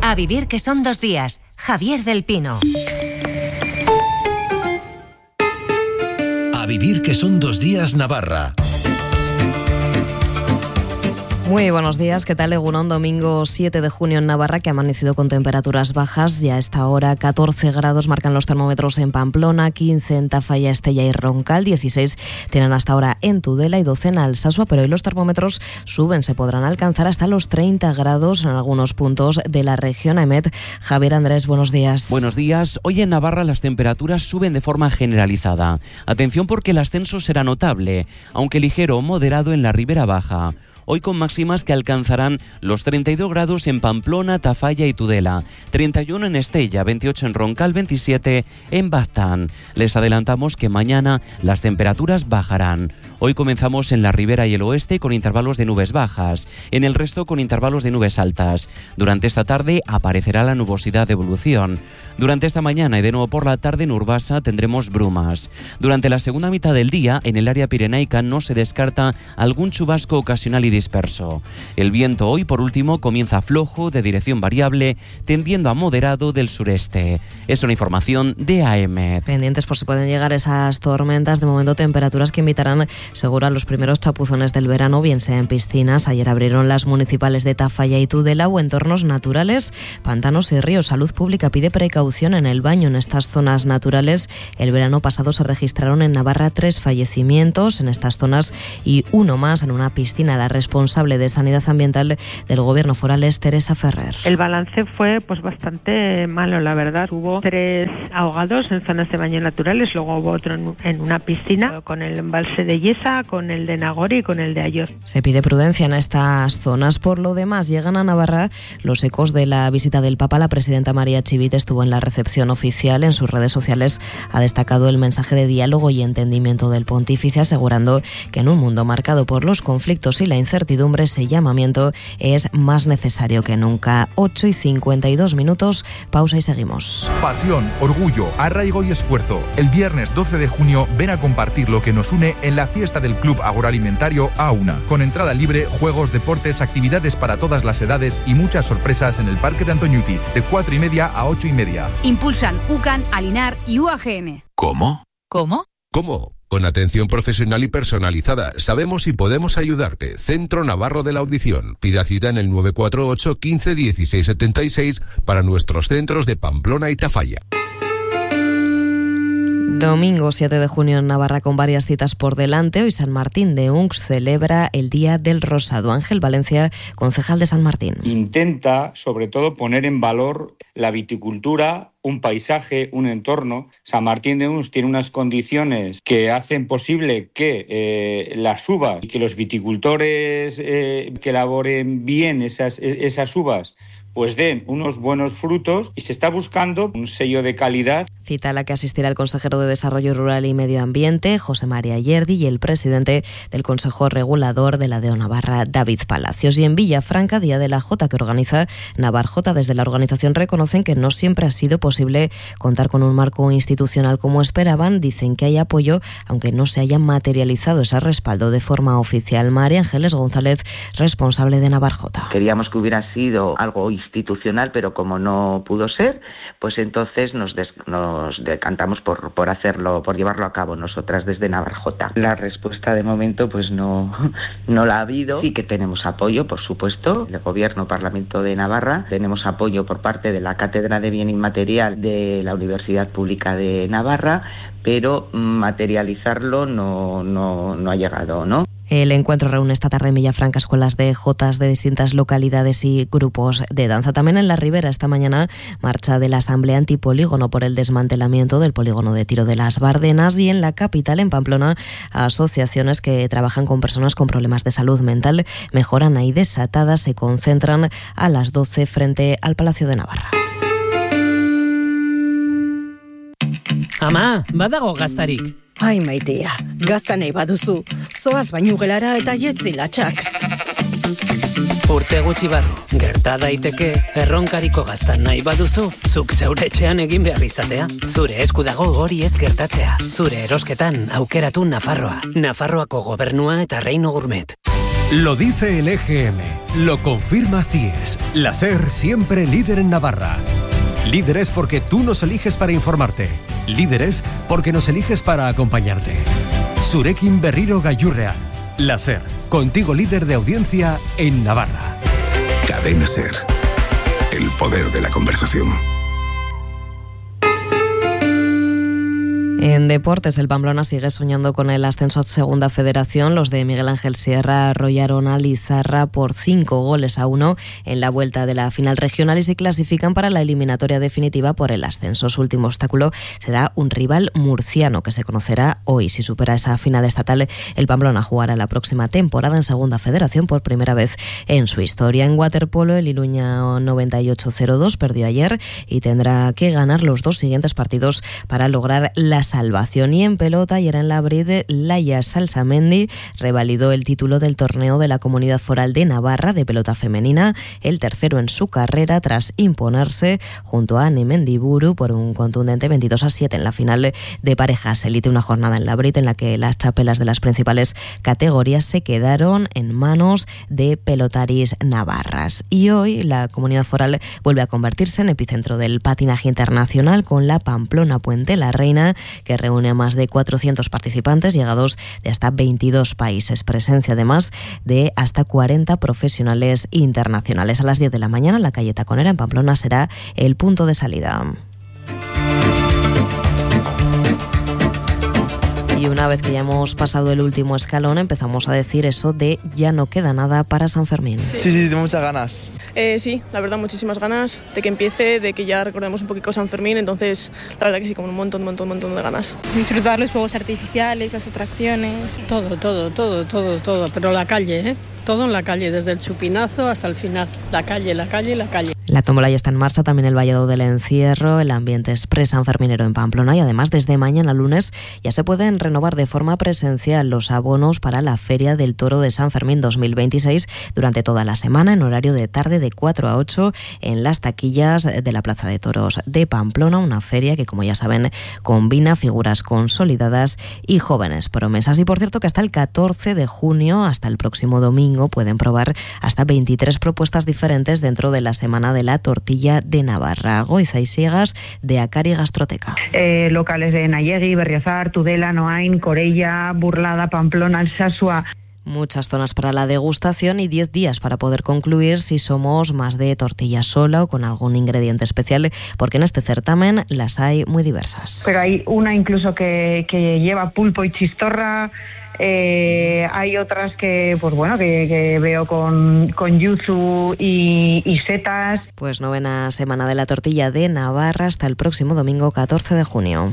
A vivir que son 2 días. Javier del Pino. A vivir que son 2 días, Navarra. Muy buenos días, ¿qué tal? Egunon, domingo 7 de junio en Navarra, que ha amanecido con temperaturas bajas. Ya a esta hora 14 grados marcan los termómetros en Pamplona, 15 en Tafalla, Estella y Roncal, 16 tienen hasta ahora en Tudela y 12 en Alsasua, pero hoy los termómetros suben, se podrán alcanzar hasta los 30 grados en algunos puntos de la región. Emet, Javier Andrés, buenos días. Buenos días. Hoy en Navarra las temperaturas suben de forma generalizada. Atención porque el ascenso será notable, aunque ligero o moderado en la Ribera Baja. Hoy con máximas que alcanzarán los 32 grados en Pamplona, Tafalla y Tudela, 31 en Estella, 28 en Roncal, 27 en Baztán. Les adelantamos que mañana las temperaturas bajarán. Hoy comenzamos en la Ribera y el oeste con intervalos de nubes bajas, en el resto con intervalos de nubes altas. Durante esta tarde aparecerá la nubosidad de evolución. Durante esta mañana y de nuevo por la tarde en Urbasa tendremos brumas. Durante la segunda mitad del día en el área pirenaica no se descarta algún chubasco ocasional y disperso. El viento hoy, por último, comienza flojo, de dirección variable, tendiendo a moderado del sureste. Es una información de AEMET. Pendientes por si pueden llegar esas tormentas. De momento, temperaturas que invitarán seguro a los primeros chapuzones del verano, bien sea en piscinas. Ayer abrieron las municipales de Tafalla y Tudela, o entornos naturales, pantanos y ríos. Salud Pública pide precaución en el baño en estas zonas naturales. El verano pasado se registraron en Navarra 3 fallecimientos en estas zonas y 1 más en una piscina. La responsable de Sanidad Ambiental del Gobierno foral es Teresa Ferrer. El balance fue bastante malo, la verdad. Hubo 3 ahogados en zonas de baño naturales, luego hubo otro en una piscina, con el embalse de Yesa, con el de Nagori y con el de Ayoz. Se pide prudencia en estas zonas. Por lo demás, llegan a Navarra los ecos de la visita del Papa. La presidenta María Chivit estuvo en la recepción oficial. En sus redes sociales ha destacado el mensaje de diálogo y entendimiento del pontífice, asegurando que en un mundo marcado por los conflictos y la incertidumbre, ese llamamiento es más necesario que nunca. 8:52, pausa y seguimos. Pasión, orgullo, arraigo y esfuerzo. El viernes 12 de junio ven a compartir lo que nos une en la fiesta del Club Agroalimentario A1, con entrada libre, juegos, deportes, actividades para todas las edades y muchas sorpresas en el Parque de Antoñuti, de 4:30 a 8:30. Impulsan UCAN, Alinar y UAGN. ¿Cómo? ¿Cómo? ¿Cómo? Con atención profesional y personalizada. Sabemos y podemos ayudarte. Centro Navarro de la Audición. Pida cita en el 948 15 16 76 para nuestros centros de Pamplona y Tafalla. Domingo 7 de junio en Navarra con varias citas por delante. Hoy San Martín de Unx celebra el Día del Rosado. Ángel Valencia, concejal de San Martín. Intenta, sobre todo, poner en valor la viticultura, un paisaje, un entorno. San Martín de Unx tiene unas condiciones que hacen posible que las uvas y que los viticultores que elaboren bien esas uvas pues den unos buenos frutos, y se está buscando un sello de calidad. Cita a la que asistirá el consejero de Desarrollo Rural y Medio Ambiente, José María Yerdi, y el presidente del Consejo Regulador de la DEO Navarra, David Palacios. Y en Villafranca, Día de la Jota, que organiza Navarjota. Desde la organización reconocen que no siempre ha sido posible contar con un marco institucional como esperaban. Dicen que hay apoyo, aunque no se haya materializado ese respaldo de forma oficial. María Ángeles González, responsable de Navarjota. Queríamos que hubiera sido algo institucional, pero como no pudo ser, pues entonces nos decantamos por hacerlo, por llevarlo a cabo nosotras desde Navarjota. La respuesta de momento pues no la ha habido. Sí que tenemos apoyo, por supuesto, del Gobierno, Parlamento de Navarra. Tenemos apoyo por parte de la Cátedra de Bien Inmaterial de la Universidad Pública de Navarra, pero materializarlo no ha llegado, ¿no? El encuentro reúne esta tarde en Villafranca escuelas de jotas de distintas localidades y grupos de danza. También en la Ribera esta mañana marcha de la Asamblea Antipolígono por el desmantelamiento del polígono de tiro de las Bardenas, y en la capital, en Pamplona, asociaciones que trabajan con personas con problemas de salud mental mejoran ahí desatadas, se concentran a las 12 frente al Palacio de Navarra. Ama, badago gaztarik. Ai, maitea, gazta nahi baduzu, zoaz baino gelara eta jetzi latxak. Urte gutxi barru, gerta daiteke, erronkariko gazta nahi baduzu, zuk zeure etxean egin behar izatea. Zure esku dago hori ez gertatzea. Zure erosketan aukeratu Nafarroa. Nafarroako Gobernua eta Reino Gourmet. Lo dice el EGM, lo confirma CIES. La SER siempre líder en Navarra. Líderes porque tú nos eliges para informarte. Líderes porque nos eliges para acompañarte. Zurekin berriro gailurrea. La SER, contigo líder de audiencia en Navarra. Cadena SER. El poder de la conversación. En deportes, el Pamplona sigue soñando con el ascenso a Segunda Federación. Los de Miguel Ángel Sierra arrollaron a Lizarra por 5-1 en la vuelta de la final regional y se clasifican para la eliminatoria definitiva por el ascenso. Su último obstáculo será un rival murciano que se conocerá hoy. Si supera esa final estatal, el Pamplona jugará la próxima temporada en Segunda Federación por primera vez en su historia. En waterpolo, el Iruña 98-02 perdió ayer y tendrá que ganar los 2 siguientes partidos para lograr la salvación. Y en pelota, ayer en la Bride, Laia Salsamendi revalidó el título del torneo de la Comunidad Foral de Navarra de pelota femenina, el tercero en su carrera tras imponerse junto a Ani Mendiburu por un contundente 22-7 en la final de parejas elite, una jornada en la Bride en la que las chapelas de las principales categorías se quedaron en manos de pelotaris navarras. Y hoy la Comunidad Foral vuelve a convertirse en epicentro del patinaje internacional con la Pamplona Puente la Reina, que reúne a más de 400 participantes llegados de hasta 22 países. Presencia además de hasta 40 profesionales internacionales. A las 10 de la mañana la calle Taconera en Pamplona será el punto de salida. Y una vez que ya hemos pasado el último escalón, empezamos a decir eso de ya no queda nada para San Fermín. Sí, tengo muchas ganas. Sí, la verdad, muchísimas ganas de que empiece, de que ya recordemos un poquito San Fermín, entonces la verdad que sí, como un montón de ganas. Disfrutar los fuegos artificiales, las atracciones. Todo, pero la calle, todo en la calle, desde el chupinazo hasta el final, la calle. La tómbola ya está en marcha, también el vallado del encierro, el ambiente es pre-sanferminero en Pamplona y además desde mañana lunes ya se pueden renovar de forma presencial los abonos para la Feria del Toro de San Fermín 2026 durante toda la semana en horario de tarde de 4 a 8 en las taquillas de la Plaza de Toros de Pamplona, una feria que, como ya saben, combina figuras consolidadas y jóvenes promesas. Y por cierto que hasta el 14 de junio, hasta el próximo domingo, pueden probar hasta 23 propuestas diferentes dentro de la Semana de la Tortilla de Navarra. Goiza y Siegas de Acari Gastroteca. Locales de Nayegui, Berriozar, Tudela, Noain, Corella, Burlada, Pamplona, Alsasua. Muchas zonas para la degustación y 10 días para poder concluir si somos más de tortilla sola o con algún ingrediente especial, porque en este certamen las hay muy diversas. Pero hay una incluso que lleva pulpo y chistorra. Hay otras que que veo con yuzu y setas. Pues 9ª Semana de la Tortilla de Navarra hasta el próximo domingo 14 de junio.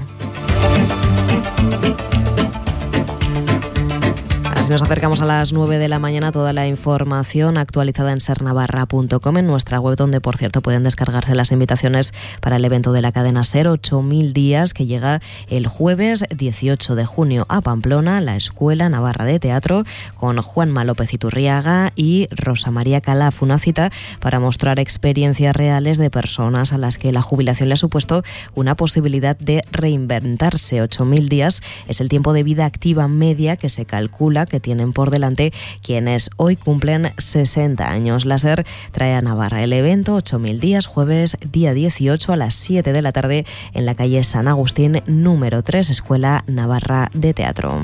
Así nos acercamos a las 9 de la mañana. Toda la información actualizada en sernavarra.com, en nuestra web, donde por cierto pueden descargarse las invitaciones para el evento de la cadena SER 8000 días, que llega el jueves 18 de junio a Pamplona, la Escuela Navarra de Teatro, con Juanma López Iturriaga y Rosa María Calaf. Una cita para mostrar experiencias reales de personas a las que la jubilación le ha supuesto una posibilidad de reinventarse. 8000 días es el tiempo de vida activa media que se calcula que tienen por delante quienes hoy cumplen 60 años. La SER trae a Navarra el evento 8000 días, jueves día 18 a las 7 de la tarde en la calle San Agustín número 3, Escuela Navarra de Teatro.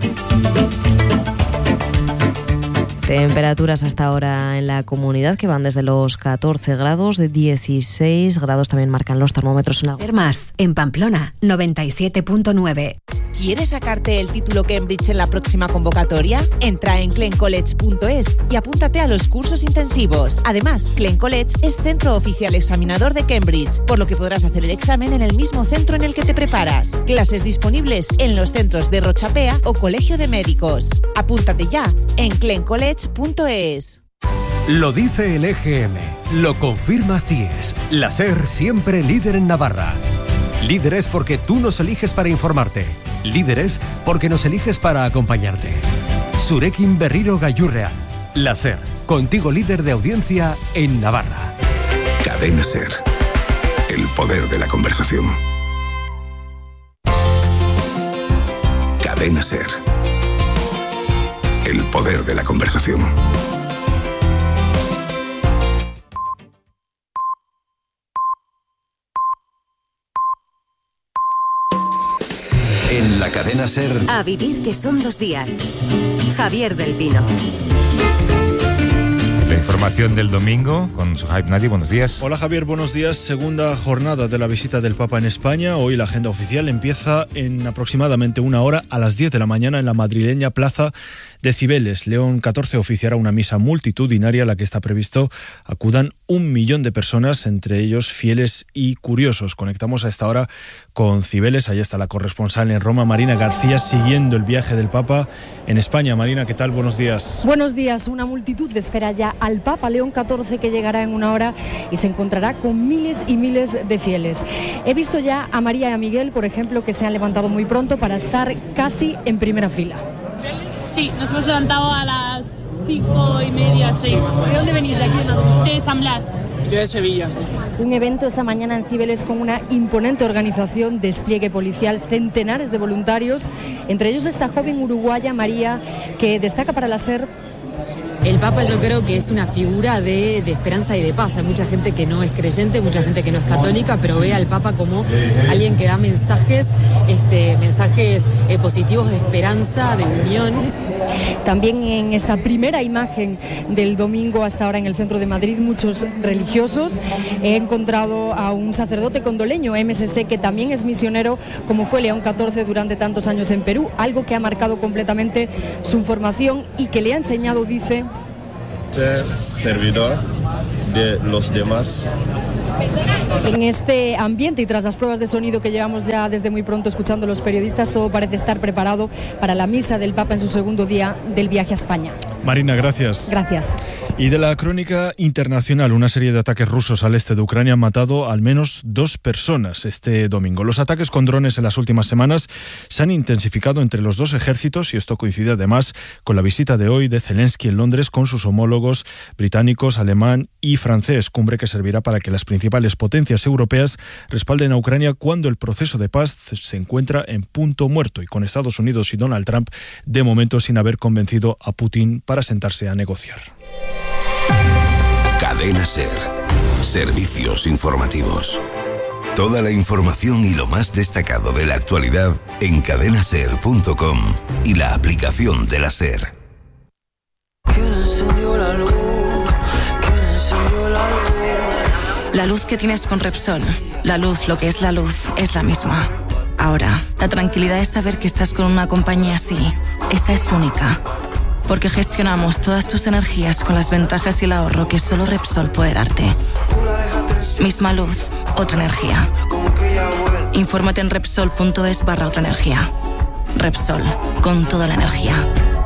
Temperaturas hasta ahora en la comunidad que van desde los 14 grados, de 16 grados también marcan los termómetros en la... Ser más en Pamplona 97.9. ¿Quieres sacarte el título Cambridge en la próxima convocatoria? Entra en clencollege.es y apúntate a los cursos intensivos. Además, Clen College es centro oficial examinador de Cambridge, por lo que podrás hacer el examen en el mismo centro en el que te preparas. Clases disponibles en los centros de Rochapea o Colegio de Médicos. Apúntate ya en clencollege.es. Lo dice el EGM, lo confirma CIES. La SER siempre líder en Navarra. Líderes porque tú nos eliges para informarte. Líderes porque nos eliges para acompañarte. Zurekin berriro gailurrea. La SER, contigo líder de audiencia en Navarra. Cadena SER. El poder de la conversación. Cadena SER. El poder de la conversación. En la cadena SER. A vivir que son 2 días. Javier del Pino. La información del domingo con Suhaib Nadi. Buenos días. Hola Javier, buenos días. Segunda jornada de la visita del Papa en España. Hoy la agenda oficial empieza en aproximadamente 1 hora a las 10 de la mañana en la madrileña Plaza de Cibeles. León XIV oficiará una misa multitudinaria a la que está previsto acudan 1 millón de personas, entre ellos fieles y curiosos. Conectamos a esta hora con Cibeles. Ahí está la corresponsal en Roma, Marina García, siguiendo el viaje del Papa en España. Marina, ¿qué tal? Buenos días. Buenos días. Una multitud espera ya al Papa León XIV, que llegará en 1 hora y se encontrará con miles y miles de fieles. He visto ya a María y a Miguel, por ejemplo, que se han levantado muy pronto para estar casi en primera fila. Sí, nos hemos levantado a las 5:30, 6. ¿De dónde venís? ¿De aquí de Madrid? De San Blas. De Sevilla. Un evento esta mañana en Cibeles con una imponente organización, despliegue policial, centenares de voluntarios. Entre ellos esta joven uruguaya, María, que destaca para la SER. El Papa yo creo que es una figura de esperanza y de paz. Hay mucha gente que no es creyente, mucha gente que no es católica, pero ve al Papa como alguien que da mensajes positivos de esperanza, de unión. También en esta primera imagen del domingo hasta ahora en el centro de Madrid, muchos religiosos. He encontrado a un sacerdote condoleño, MSC, que también es misionero, como fue León XIV durante tantos años en Perú, algo que ha marcado completamente su formación y que le ha enseñado, dice, ser servidor de los demás. En este ambiente y tras las pruebas de sonido que llevamos ya desde muy pronto escuchando los periodistas, todo parece estar preparado para la misa del Papa en su segundo día del viaje a España. Marina, gracias. Gracias. Y de la crónica internacional, una serie de ataques rusos al este de Ucrania han matado al menos 2 personas este domingo. Los ataques con drones en las últimas semanas se han intensificado entre los 2 ejércitos y esto coincide además con la visita de hoy de Zelensky en Londres con sus homólogos británicos, alemán y francés, cumbre que servirá para que las principales potencias europeas respalden a Ucrania cuando el proceso de paz se encuentra en punto muerto y con Estados Unidos y Donald Trump de momento sin haber convencido a Putin para sentarse a negociar. Cadena SER. Servicios informativos. Toda la información y lo más destacado de la actualidad en cadenaser.com y la aplicación de la SER. ¿Quién encendió la luz? ¿Quién encendió la luz? La luz que tienes con Repsol, la luz, lo que es la luz, es la misma. Ahora, la tranquilidad es saber que estás con una compañía así. Esa es única. Porque gestionamos todas tus energías con las ventajas y el ahorro que solo Repsol puede darte. Misma luz, otra energía. Infórmate en Repsol.es/otra energía. Repsol, con toda la energía.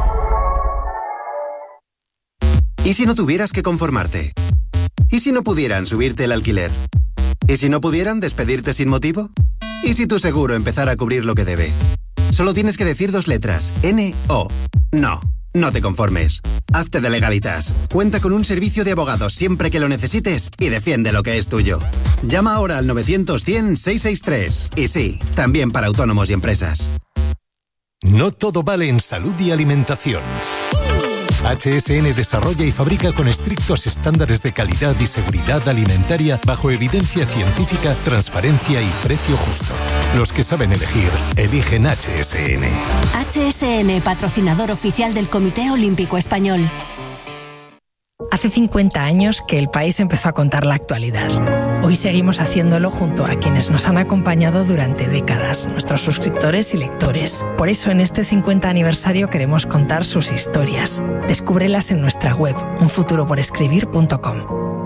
¿Y si no tuvieras que conformarte? ¿Y si no pudieran subirte el alquiler? ¿Y si no pudieran despedirte sin motivo? ¿Y si tu seguro empezara a cubrir lo que debe? Solo tienes que decir 2 letras, N-O. No, no te conformes. Hazte de Legalitas. Cuenta con un servicio de abogados siempre que lo necesites y defiende lo que es tuyo. Llama ahora al 900-100-663. Y sí, también para autónomos y empresas. No todo vale en salud y alimentación. HSN desarrolla y fabrica con estrictos estándares de calidad y seguridad alimentaria bajo evidencia científica, transparencia y precio justo. Los que saben elegir, eligen HSN. HSN, patrocinador oficial del Comité Olímpico Español. Hace 50 años que el país empezó a contar la actualidad. Hoy seguimos haciéndolo junto a quienes nos han acompañado durante décadas, nuestros suscriptores y lectores. Por eso en este 50 aniversario queremos contar sus historias. Descúbrelas en nuestra web, unfuturoporescribir.com.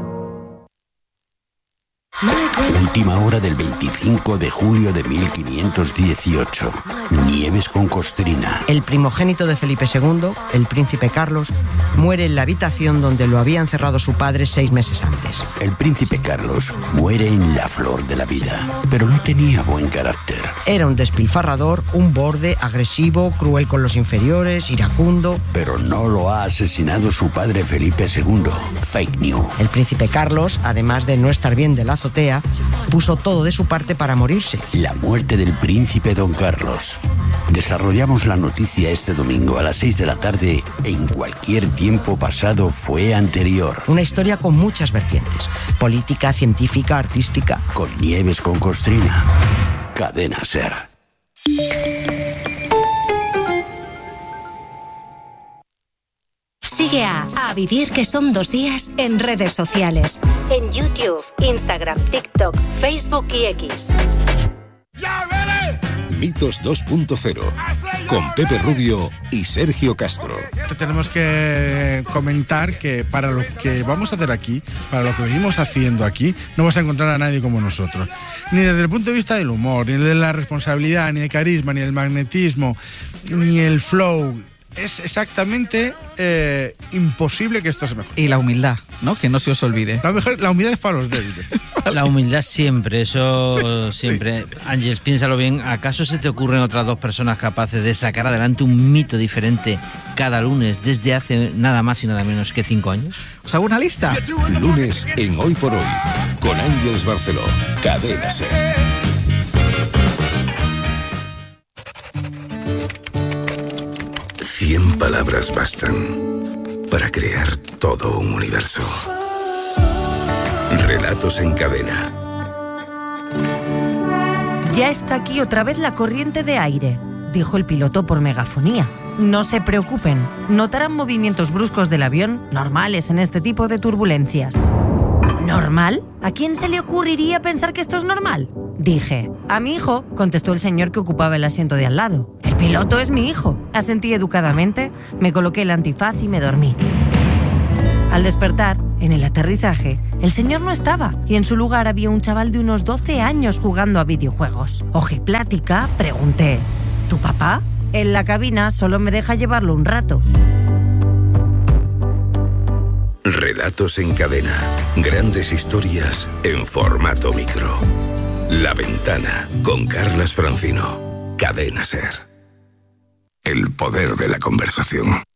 Última hora del 25 de julio de 1518. Nieves con Costrina. El primogénito de Felipe II, el príncipe Carlos, muere en la habitación donde lo había encerrado su padre 6 meses antes. El príncipe Carlos muere en la flor de la vida, pero no tenía buen carácter. Era un despilfarrador, un borde, agresivo, cruel con los inferiores, iracundo. Pero no lo ha asesinado su padre Felipe II. Fake news. El príncipe Carlos, además de no estar bien de la azotea, Puso todo de su parte para morirse. La muerte del príncipe Don Carlos. Desarrollamos la noticia este domingo a las 6 de la tarde. En cualquier tiempo pasado fue anterior. Una historia con muchas vertientes. Política, científica, artística. Con Nieves con Costrina. Cadena SER. Sigue a Vivir que son 2 días en redes sociales. En YouTube, Instagram, TikTok, Facebook y X. Mitos 2.0 con Pepe Rubio y Sergio Castro. Tenemos que comentar que para lo que vamos a hacer aquí, para lo que venimos haciendo aquí, no vas a encontrar a nadie como nosotros. Ni desde el punto de vista del humor, ni de la responsabilidad, ni el carisma, ni el magnetismo, ni el flow. Es exactamente imposible que esto se mejore. Y la humildad, ¿no? Que no se os olvide. La humildad es para los débiles. La humildad siempre, eso siempre. Ángeles, piénsalo bien. ¿Acaso se te ocurren otras 2 personas capaces de sacar adelante un mito diferente cada lunes desde hace nada más y nada menos que 5 años? ¿Os hago una lista? Lunes en Hoy por Hoy, con Ángeles Barceló. Cadena SER. Cien palabras bastan para crear todo un universo. Relatos en cadena. Ya está aquí otra vez la corriente de aire, dijo el piloto por megafonía. No se preocupen, notarán movimientos bruscos del avión normales en este tipo de turbulencias. ¿Normal? ¿A quién se le ocurriría pensar que esto es normal? Dije. A mi hijo, contestó el señor que ocupaba el asiento de al lado. El piloto es mi hijo. Asentí educadamente, me coloqué el antifaz y me dormí. Al despertar, en el aterrizaje, el señor no estaba y en su lugar había un chaval de unos 12 años jugando a videojuegos. Ojiplática, pregunté, ¿tu papá? En la cabina solo me deja llevarlo un rato. Relatos en cadena. Grandes historias en formato micro. La Ventana, con Carlas Francino. Cadena SER. El poder de la conversación.